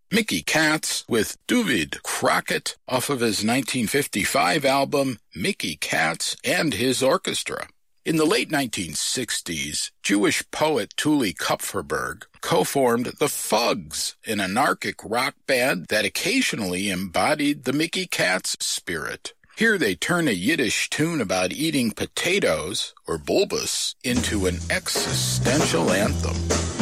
Mickey Katz with David Crockett off of his 1955 album Mickey Katz and His Orchestra. In the late 1960s, Jewish poet Tuli Kupferberg co-formed the Fugs, an anarchic rock band that occasionally embodied the Mickey Katz spirit. Here they turn a Yiddish tune about eating potatoes, or bulbus, into an existential anthem.